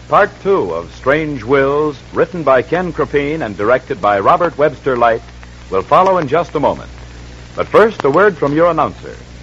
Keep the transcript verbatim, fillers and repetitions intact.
Part two of Strange Wills, written by Ken Crepine and directed by Robert Webster Light, will follow in just a moment. But first, a word from your announcer.